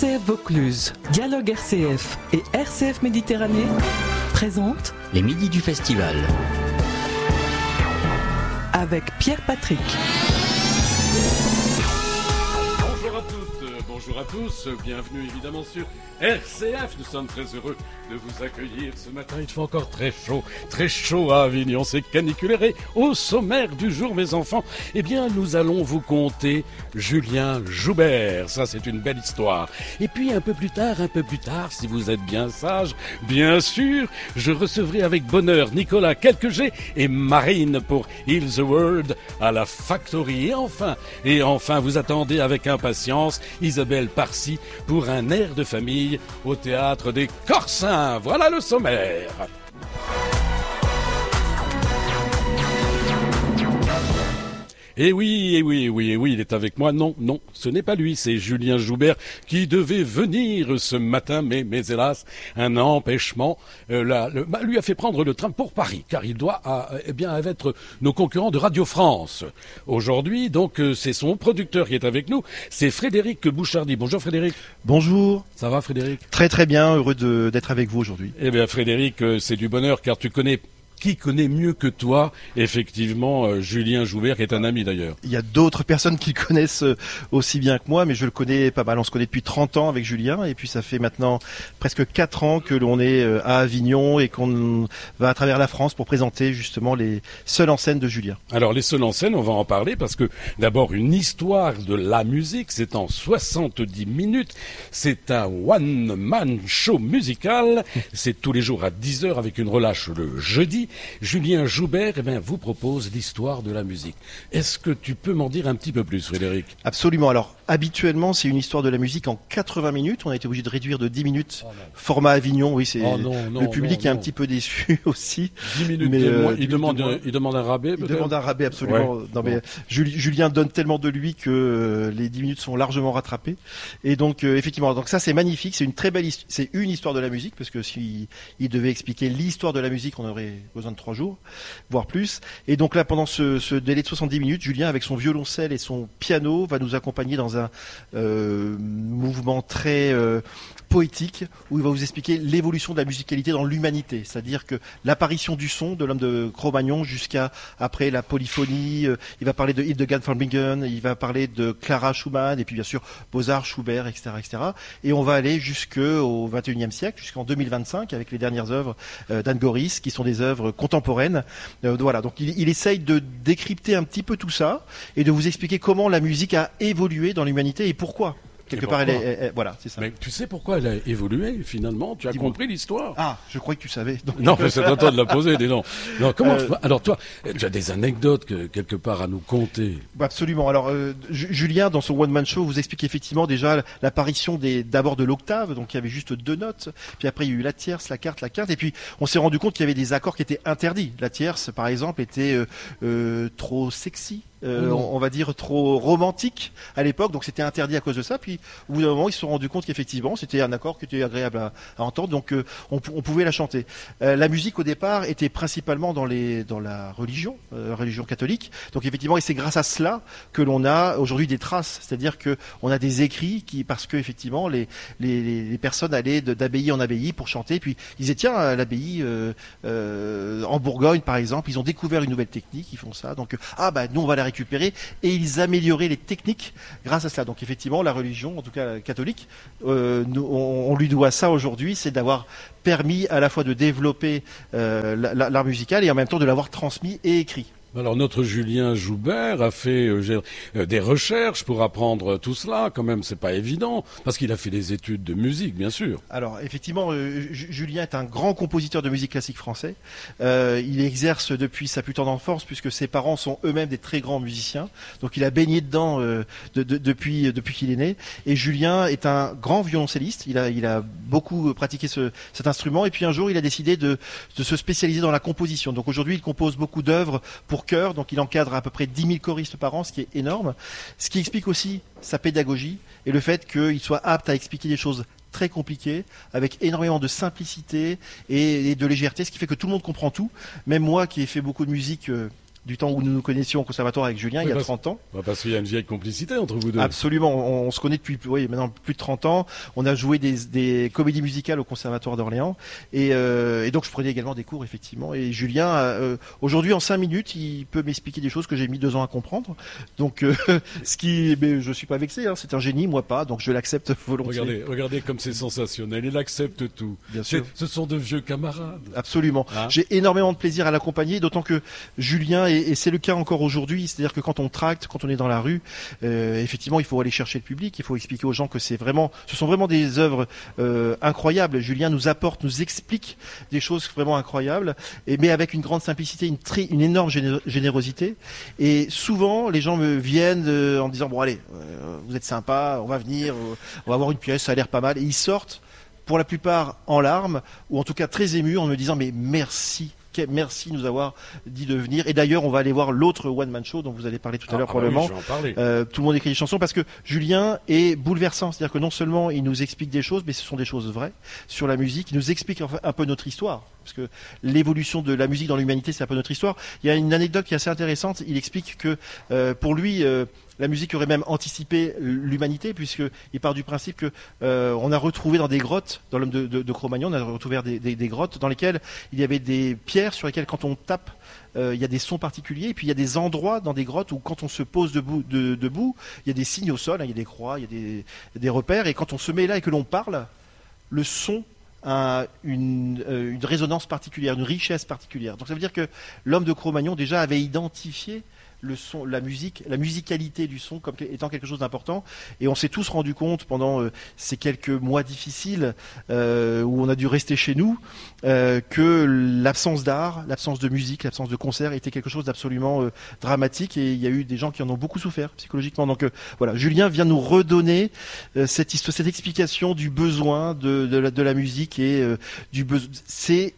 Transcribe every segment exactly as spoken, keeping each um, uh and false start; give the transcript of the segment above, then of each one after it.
C F Vaucluse, Dialogue R C F et R C F Méditerranée présentent les midis du festival avec Pierre Patrick. Bonjour à toutes, bonjour à tous, bienvenue évidemment sur R C F. Nous sommes très heureux de vous accueillir ce matin. Il fait encore très chaud, très chaud à Avignon, c'est caniculaire. Et au sommaire du jour, mes enfants, eh bien, nous allons vous conter Julien Joubert. Ça, c'est une belle histoire. Et puis, un peu plus tard, un peu plus tard, si vous êtes bien sage, bien sûr, je recevrai avec bonheur Nicolas Quelquejet et Marine pour Heal the World à la Factory. Et enfin, et enfin, vous attendez avec impatience Isabelle Parcy pour un air de famille au théâtre des Corsins. Voilà le sommaire. Et oui, et oui, et oui, et oui, il est avec moi. Non, non, ce n'est pas lui, c'est Julien Joubert qui devait venir ce matin, mais, mais hélas, un empêchement euh, là, le, bah, lui a fait prendre le train pour Paris, car il doit à, eh bien, être nos concurrents de Radio France. Aujourd'hui, donc, euh, c'est son producteur qui est avec nous, c'est Frédéric Bouchardy. Bonjour Frédéric. Bonjour. Ça va Frédéric? Très très bien, heureux de, d'être avec vous aujourd'hui. Eh bien Frédéric, euh, c'est du bonheur, car tu connais... Qui connaît mieux que toi, effectivement, euh, Julien Joubert, qui est un ami d'ailleurs? Il y a d'autres personnes qui le connaissent aussi bien que moi, mais je le connais pas mal. On se connaît depuis trente ans avec Julien, et puis ça fait maintenant presque quatre ans que l'on est à Avignon et qu'on va à travers la France pour présenter justement les seuls en scène de Julien. Alors les seuls en scène, on va en parler parce que d'abord une histoire de la musique, c'est en soixante-dix minutes, c'est un one-man show musical, c'est tous les jours à dix heures avec une relâche le jeudi. Julien Joubert eh bien, vous propose l'histoire de la musique. Est-ce que tu peux m'en dire un petit peu plus, Frédéric? Absolument. Alors, habituellement, c'est une histoire de la musique en quatre-vingts minutes. On a été obligé de réduire de dix minutes. Oh format Avignon, oui, c'est oh non, non, le public non, est non. un petit peu déçu aussi. dix minutes mais, de euh, moins. Il, demande, de moins. il demande un rabais, Il peut-être demande un rabais, absolument. Ouais. Non, mais bon. Julien donne tellement de lui que euh, les dix minutes sont largement rattrapées. Et donc, euh, effectivement, donc ça, c'est magnifique. C'est une très belle histoire. C'est une histoire de la musique, parce que si il devait expliquer l'histoire de la musique, on aurait besoin de trois jours, voire plus. Et donc là, pendant ce, ce délai de soixante-dix minutes, Julien, avec son violoncelle et son piano, va nous accompagner dans un euh, mouvement très euh, poétique, où il va vous expliquer l'évolution de la musicalité dans l'humanité, c'est-à-dire que l'apparition du son de l'homme de Cro-Magnon jusqu'à après la polyphonie, euh, il va parler de Hildegard von Bingen, il va parler de Clara Schumann, et puis bien sûr Beaux-Arts, Schubert, et cetera, et cetera. Et on va aller jusqu'au vingt et unième siècle, jusqu'en deux mille vingt-cinq, avec les dernières œuvres euh, d'Anne Goris, qui sont des œuvres contemporaines. Euh, voilà, donc il, il essaye de décrypter un petit peu tout ça, et de vous expliquer comment la musique a évolué dans l'humanité et pourquoi. Quelque part, elle est, elle, elle, voilà, c'est ça. Mais tu sais pourquoi elle a évolué finalement? Tu as Dis-moi. compris l'histoire? Ah, je croyais que tu savais. Donc... Non, mais c'est à toi de la poser, dis donc. Non, comment Euh... tu... Alors toi, tu as des anecdotes que, quelque part à nous conter. Absolument. Alors euh, Julien, dans son one man show, vous explique effectivement déjà l'apparition des d'abord de l'octave, donc il y avait juste deux notes. Puis après il y a eu la tierce, la quarte, la quinte, et puis on s'est rendu compte qu'il y avait des accords qui étaient interdits. La tierce, par exemple, était euh, euh, trop sexy. Euh, mmh. on, on va dire trop romantique à l'époque, donc c'était interdit à cause de ça. Puis au bout d'un moment, ils se sont rendus compte qu'effectivement, c'était un accord qui était agréable à, à entendre, donc euh, on, on pouvait la chanter. Euh, la musique au départ était principalement dans les dans la religion, euh, religion catholique. Donc effectivement, et c'est grâce à cela que l'on a aujourd'hui des traces, c'est-à-dire que on a des écrits qui, parce que effectivement, les les, les personnes allaient de, d'abbaye en abbaye pour chanter. Puis ils disaient tiens, à l'abbaye euh, euh, en Bourgogne par exemple, ils ont découvert une nouvelle technique, ils font ça. Donc ah bah nous on va la récupérer, et ils amélioraient les techniques grâce à cela. Donc effectivement, la religion, en tout cas catholique, euh, nous, on, on lui doit ça aujourd'hui, c'est d'avoir permis à la fois de développer euh, l'art musical et en même temps de l'avoir transmis et écrit. Alors notre Julien Joubert a fait euh, des recherches pour apprendre tout cela. Quand même, c'est pas évident parce qu'il a fait des études de musique, bien sûr. Alors effectivement, euh, Julien est un grand compositeur de musique classique français. Euh, il exerce depuis sa plus tendre enfance, puisque ses parents sont eux-mêmes des très grands musiciens. Donc il a baigné dedans euh, de, de, depuis depuis qu'il est né. Et Julien est un grand violoncelliste. Il a il a beaucoup pratiqué ce, cet instrument. Et puis un jour, il a décidé de, de se spécialiser dans la composition. Donc aujourd'hui, il compose beaucoup d'œuvres pour chœur, donc il encadre à peu près dix mille choristes par an, ce qui est énorme. Ce qui explique aussi sa pédagogie et le fait qu'il soit apte à expliquer des choses très compliquées, avec énormément de simplicité et, et de légèreté, ce qui fait que tout le monde comprend tout. Même moi qui ai fait beaucoup de musique euh, du temps où nous nous connaissions au conservatoire avec Julien, oui, il y a parce, trente ans. Parce qu'il y a une vieille complicité entre vous deux. Absolument, on, on se connaît depuis oui, maintenant plus de trente ans. On a joué des, des comédies musicales au conservatoire d'Orléans. Et, euh, et donc je prenais également des cours, effectivement. Et Julien, euh, aujourd'hui, en cinq minutes, il peut m'expliquer des choses que j'ai mis deux ans à comprendre. Donc, euh, ce qui, mais je suis pas vexé, hein, c'est un génie, moi pas, donc je l'accepte volontiers. Regardez, regardez comme c'est sensationnel, il accepte tout. Bien sûr. Ce sont de vieux camarades. Absolument. Hein, j'ai énormément de plaisir à l'accompagner, d'autant que Julien, et, et c'est le cas encore aujourd'hui, c'est-à-dire que quand on tracte, quand on est dans la rue, euh, effectivement, il faut aller chercher le public, il faut expliquer aux gens que c'est vraiment, ce sont vraiment des œuvres euh, incroyables. Julien nous apporte, nous explique des choses vraiment incroyables, et, mais avec une grande simplicité, une, très, une énorme générosité. Et souvent, les gens me viennent euh, en me disant, bon allez, euh, vous êtes sympa, on va venir, euh, on va avoir une pièce, ça a l'air pas mal. Et ils sortent, pour la plupart en larmes, ou en tout cas très émus, en me disant, mais merci. Merci de nous avoir dit de venir. Et d'ailleurs, on va aller voir l'autre One Man Show dont vous allez parler tout à ah, l'heure ah probablement. Oui, euh, tout le monde écrit des chansons parce que Julien est bouleversant. C'est-à-dire que non seulement il nous explique des choses, mais ce sont des choses vraies sur la musique. Il nous explique enfin un peu notre histoire. Parce que l'évolution de la musique dans l'humanité, c'est un peu notre histoire. Il y a une anecdote qui est assez intéressante. Il explique que euh, pour lui, euh, la musique aurait même anticipé l'humanité, puisqu'il part du principe que euh, on a retrouvé dans des grottes, dans l'homme de, de, de Cro-Magnon, on a retrouvé des, des, des grottes dans lesquelles il y avait des pierres sur lesquelles quand on tape, euh, il y a des sons particuliers, et puis il y a des endroits dans des grottes où quand on se pose debout, de, debout il y a des signes au sol, hein, il y a des croix, il y a des, des repères, et quand on se met là et que l'on parle, le son a une, euh, une résonance particulière, une richesse particulière. Donc ça veut dire que l'homme de Cro-Magnon déjà avait identifié le son, la musique, la musicalité du son comme étant quelque chose d'important. Et on s'est tous rendu compte pendant euh, ces quelques mois difficiles euh, où on a dû rester chez nous euh, que l'absence d'art, l'absence de musique, l'absence de concert était quelque chose d'absolument euh, dramatique. Et il y a eu des gens qui en ont beaucoup souffert psychologiquement. Donc euh, voilà, Julien vient nous redonner euh, cette, cette explication du besoin de, de, la, de la musique et euh, du besoin. C'est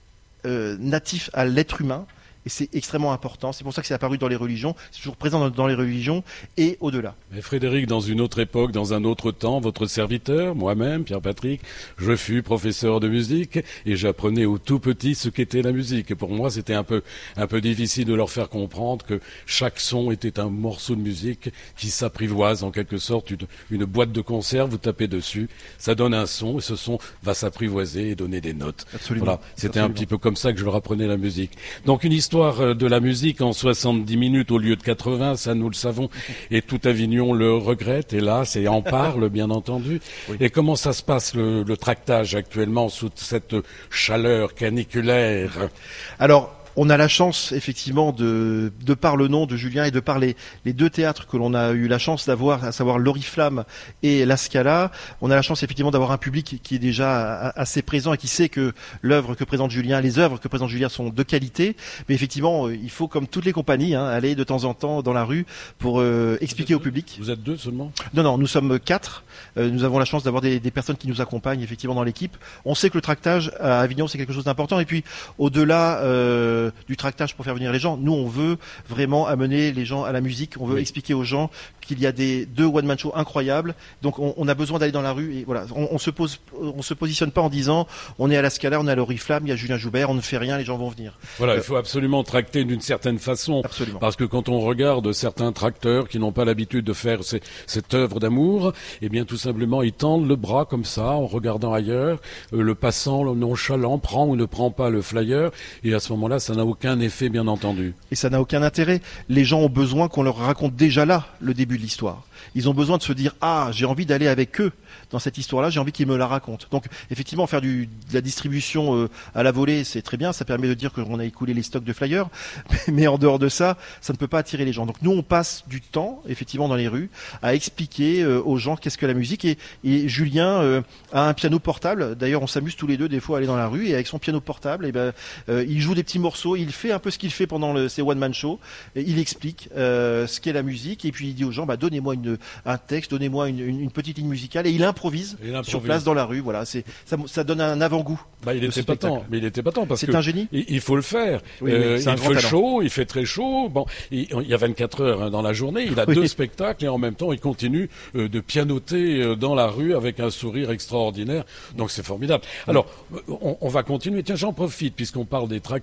euh, natif à l'être humain. Et c'est extrêmement important. C'est pour ça que c'est apparu dans les religions. C'est toujours présent dans, dans les religions et au-delà. Mais Frédéric, dans une autre époque, dans un autre temps, votre serviteur, moi-même, Pierre-Patrick, je fus professeur de musique et j'apprenais aux tout petits ce qu'était la musique. Et pour moi, c'était un peu, un peu difficile de leur faire comprendre que chaque son était un morceau de musique qui s'apprivoise en quelque sorte. Une, une boîte de concert, vous tapez dessus, ça donne un son et ce son va s'apprivoiser et donner des notes. Absolument. Voilà. C'était Absolument. un petit peu comme ça que je leur apprenais la musique. Donc une histoire de la musique en soixante-dix minutes au lieu de quatre-vingts, ça nous le savons, et tout Avignon le regrette, hélas, et en parle, bien entendu. Oui. Et comment ça se passe le, le tractage actuellement sous cette chaleur caniculaire? Alors, on a la chance, effectivement, de, de par le nom de Julien et de par les, les deux théâtres que l'on a eu la chance d'avoir, à savoir l'Oriflamme et la Scala, on a la chance, effectivement, d'avoir un public qui est déjà assez présent et qui sait que l'œuvre que présente Julien, les œuvres que présente Julien sont de qualité. Mais effectivement, il faut, comme toutes les compagnies, hein, aller de temps en temps dans la rue pour euh, expliquer au public. Vous êtes deux seulement? Non, non, nous sommes quatre. Euh, nous avons la chance d'avoir des, des personnes qui nous accompagnent, effectivement, dans l'équipe. On sait que le tractage à Avignon, c'est quelque chose d'important. Et puis, au-delà... Euh, du tractage pour faire venir les gens. Nous, on veut vraiment amener les gens à la musique. On veut oui. expliquer aux gens qu'il y a des deux one-man shows incroyables. Donc, on, on a besoin d'aller dans la rue et voilà. On, on se pose, on se positionne pas en disant on est à la Scala, on est à l'Oriflamme, il y a Julien Joubert, on ne fait rien, les gens vont venir. Voilà, euh, il faut absolument tracter d'une certaine façon. Absolument. Parce que quand on regarde certains tracteurs qui n'ont pas l'habitude de faire ces, cette œuvre d'amour, eh bien, tout simplement, ils tendent le bras comme ça, en regardant ailleurs. Euh, le passant, le nonchalant, prend ou ne prend pas le flyer. Et à ce moment-là, ça n'a aucun effet, bien entendu. Et ça n'a aucun intérêt. Les gens ont besoin qu'on leur raconte déjà là le début de l'histoire. Ils ont besoin de se dire « Ah, j'ai envie d'aller avec eux dans cette histoire-là, j'ai envie qu'ils me la racontent. » Donc, effectivement, faire du, de la distribution euh, à la volée, c'est très bien. Ça permet de dire qu'on a écoulé les stocks de flyers. Mais en dehors de ça, ça ne peut pas attirer les gens. Donc, nous, on passe du temps, effectivement, dans les rues, à expliquer euh, aux gens qu'est-ce que la musique. Et, et Julien euh, a un piano portable. D'ailleurs, on s'amuse tous les deux, des fois, à aller dans la rue. Et avec son piano portable, eh ben, euh, il joue des petits morceaux. Il fait un peu ce qu'il fait pendant le, ses one-man shows. Et il explique euh, ce qu'est la musique. Et puis, il dit aux gens, bah, donnez-moi une un texte, donnez-moi une, une, une petite ligne musicale, et il improvise, il improvise. sur place dans la rue. Voilà, c'est ça, ça donne un avant-goût. Bah, il était pas temps, mais il était pas temps parce c'est que un génie. Il, il faut le faire. Oui, euh, oui, il fait chaud, il fait très chaud. Bon, il, il y a vingt-quatre heures hein, dans la journée. Il a oui. deux spectacles et en même temps, il continue euh, de pianoter euh, dans la rue avec un sourire extraordinaire. Donc c'est formidable. Alors, on, on va continuer. Tiens, j'en profite puisqu'on parle des tracteurs d'avoir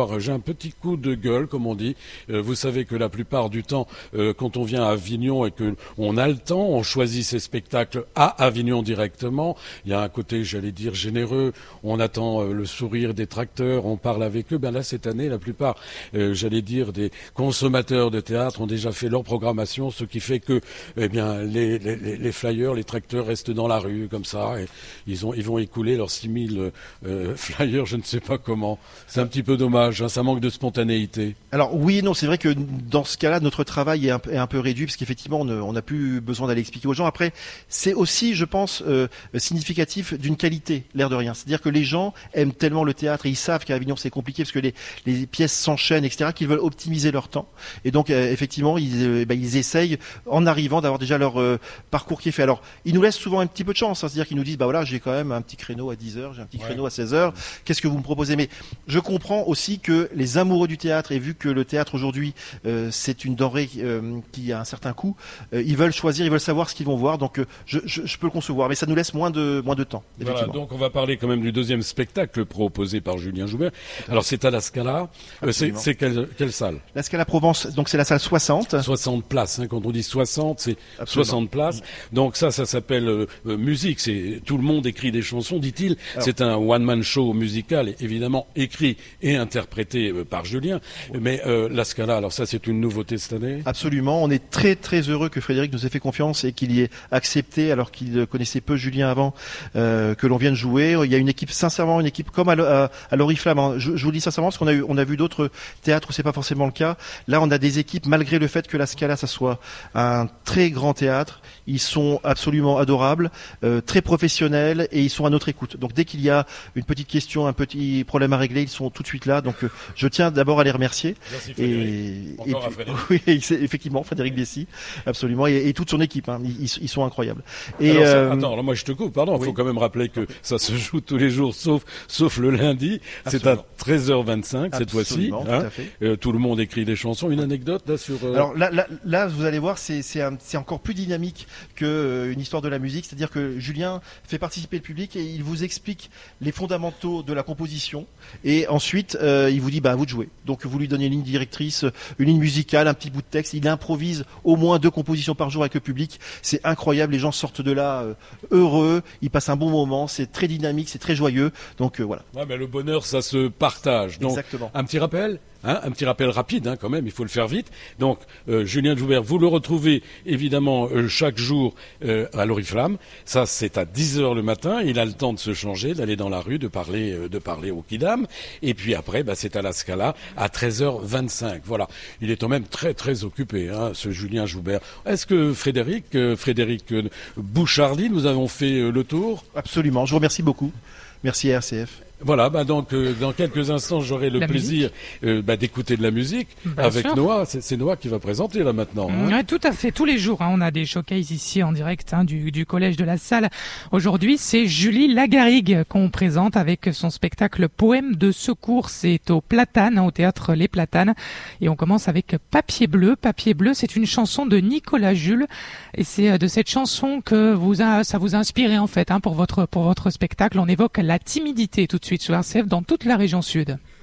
Alors, j'ai un petit coup de gueule, comme on dit. Euh, vous savez que la plupart du temps, euh, quand on vient à Avignon et que on a le temps, on choisit ses spectacles à Avignon directement. Il y a un côté, j'allais dire, généreux. On attend euh, le sourire des tracteurs, on parle avec eux. Ben là, cette année, la plupart, euh, j'allais dire, des consommateurs de théâtre ont déjà fait leur programmation, ce qui fait que, eh bien, les, les, les flyers, les tracteurs restent dans la rue comme ça. Et ils ont, ils vont écouler leurs six mille euh, flyers, je ne sais pas comment. C'est un petit peu dommage, hein, ça manque de spontanéité. Alors oui et non, c'est vrai que dans ce cas-là, notre travail est un, est un peu réduit, parce qu'effectivement, on n'a plus besoin d'aller expliquer aux gens. Après, c'est aussi, je pense, euh, significatif d'une qualité, l'air de rien. C'est-à-dire que les gens aiment tellement le théâtre et ils savent qu'à Avignon c'est compliqué parce que les, les pièces s'enchaînent, et cetera, qu'ils veulent optimiser leur temps. Et donc, euh, effectivement, ils, euh, bah, ils essayent, en arrivant, d'avoir déjà leur euh, parcours qui est fait. Alors, ils nous laissent souvent un petit peu de chance, hein, c'est-à-dire qu'ils nous disent, bah voilà, j'ai quand même un petit créneau à dix heures, j'ai un petit ouais. créneau à seize heures, qu'est-ce que vous me proposez? Mais je comprends aussi que les amoureux du théâtre, et vu que le théâtre aujourd'hui, euh, c'est une denrée euh, qui a un certain coût, euh, ils veulent choisir, ils veulent savoir ce qu'ils vont voir, donc euh, je, je, je peux le concevoir, mais ça nous laisse moins de, moins de temps. Voilà, donc on va parler quand même du deuxième spectacle proposé par Julien Joubert. Alors c'est à la Scala, euh, c'est, c'est quelle, quelle salle? La Scala Provence, donc c'est la salle soixante. soixante places, hein, quand on dit soixante, c'est Absolument. soixante places. Donc ça, ça s'appelle euh, musique, c'est tout le monde écrit des chansons, dit-il. Alors, c'est un one-man show musical, évidemment écrit et interprété euh, par Julien. Ouais. Mais euh, la Scala, alors ça c'est une nouveauté cette année? Absolument, on est très très heureux que Frédéric nous ait fait confiance et qu'il y ait accepté, alors qu'il connaissait peu Julien avant, euh, que l'on vienne jouer. Il y a une équipe, sincèrement, une équipe comme à, à, à l'Oriflamme. Hein. Je, je vous le dis sincèrement, parce qu'on a eu, on a vu d'autres théâtres où c'est pas forcément le cas. Là, on a des équipes, malgré le fait que la Scala, ça soit un très grand théâtre, ils sont absolument adorables, euh, très professionnels, et ils sont à notre écoute. Donc dès qu'il y a une petite question, un petit problème à régler, ils sont tout de suite là. Donc euh, je tiens d'abord à les remercier. Merci Frédéric. Et, Encore et, à Frédéric. Oui, effectivement, Frédéric Bessy, absolument, et, et toute son équipe. Hein, ils, ils sont incroyables. Et alors, euh, ça, attends, alors moi je te coupe, pardon. Il oui. faut quand même rappeler que ça se joue tous les jours, sauf sauf le lundi. Absolument. C'est à treize heures vingt-cinq cette fois-ci. Hein. Tout, euh, tout le monde écrit des chansons. Une anecdote là sur. Euh... Alors là, là, là, vous allez voir, c'est c'est, un, c'est encore plus dynamique que euh, une histoire de la musique. C'est-à-dire que Julien fait participer le public et il vous explique les fondamentaux de la composition. Et ensuite, euh, il vous dit, bah à vous de jouer. Donc vous lui donnez une ligne directrice, une ligne musicale, un petit bout de texte. Il improvise au moins deux compositions par jour avec le public. C'est incroyable. Les gens sortent de là euh, heureux. Ils passent un bon moment. C'est très dynamique, c'est très joyeux. Donc euh, voilà. Ouais, mais le bonheur, ça se partage. Donc, exactement. Un petit rappel. Hein, un petit rappel rapide, hein, quand même, il faut le faire vite. Donc, euh, Julien Joubert, vous le retrouvez évidemment euh, chaque jour euh, à l'Oriflamme. Ça, c'est à dix heures le matin. Il a le temps de se changer, d'aller dans la rue, de parler, euh, de parler au Kidam. Et puis après, bah, c'est à la Scala à treize heures vingt-cinq. Voilà. Il est quand même très très occupé, hein, ce Julien Joubert. Est-ce que Frédéric, euh, Frédéric euh, Bouchardy, nous avons fait euh, le tour? Absolument. Je vous remercie beaucoup. Merci à R C F. Voilà, bah donc euh, dans quelques instants j'aurai le la plaisir euh, bah, d'écouter de la musique Bien avec sûr. Noah. C'est, c'est Noah qui va présenter là maintenant. Hein. Ouais, tout à fait, tous les jours. Hein, on a des showcases ici en direct hein, du, du collège de la Salle. Aujourd'hui, c'est Julie Lagarrigue qu'on présente avec son spectacle Poème de secours. C'est au Platane, hein, au théâtre Les Platanes. Et on commence avec Papier bleu. Papier bleu, c'est une chanson de Nicolas Jules. Et c'est de cette chanson que vous a, ça vous a inspiré en fait hein, pour votre pour votre spectacle. On évoque la timidité tout de suite sur R C F dans toute la région sud.